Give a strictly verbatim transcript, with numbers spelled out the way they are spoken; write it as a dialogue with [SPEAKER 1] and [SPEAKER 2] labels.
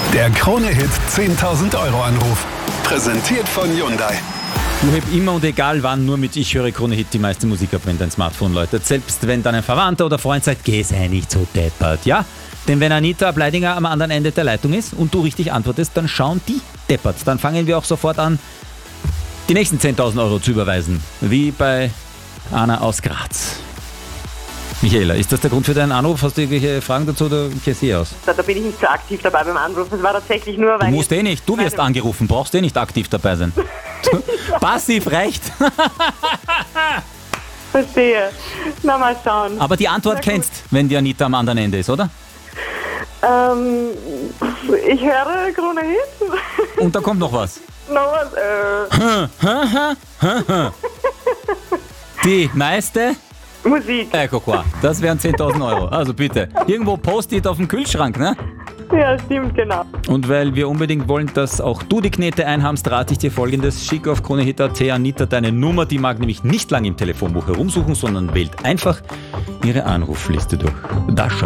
[SPEAKER 1] Der Krone-Hit zehntausend Euro Anruf. Präsentiert von Hyundai.
[SPEAKER 2] Du heb immer und egal wann nur mit Ich höre Krone-Hit die meiste Musik ab, wenn dein Smartphone läutet. Selbst wenn dann ein Verwandter oder Freund sagt, geh sei nicht so deppert, ja? Denn wenn Anita Bleidinger am anderen Ende der Leitung ist und du richtig antwortest, dann schauen die deppert. Dann fangen wir auch sofort an, die nächsten zehntausend Euro zu überweisen. Wie bei Anna aus Graz. Michaela, ist das der Grund für deinen Anruf? Hast du irgendwelche Fragen dazu oder gehst du aus?
[SPEAKER 3] Da bin ich nicht so aktiv dabei beim Anruf. Es war tatsächlich nur, weil...
[SPEAKER 2] Du musst eh nicht, du wirst angerufen, brauchst eh nicht aktiv dabei sein. Passiv reicht.
[SPEAKER 3] Verstehe. Na, mal schauen.
[SPEAKER 2] Aber die Antwort kennst, wenn die Anita am anderen Ende ist, oder?
[SPEAKER 3] Ähm, ich höre Krone-Hit.
[SPEAKER 2] Und da kommt noch was.
[SPEAKER 3] Noch was, äh...
[SPEAKER 2] Die meiste...
[SPEAKER 3] Musik.
[SPEAKER 2] Ecco qua. Das wären zehntausend Euro. Also bitte. Irgendwo Post-it auf dem Kühlschrank, ne?
[SPEAKER 3] Ja, stimmt, genau.
[SPEAKER 2] Und weil wir unbedingt wollen, dass auch du die Knete einhamst, rate ich dir Folgendes. Schick auf Kronehit punkt at Anita deine Nummer. Die mag nämlich nicht lange im Telefonbuch herumsuchen, sondern wählt einfach ihre Anrufliste durch. Dasha.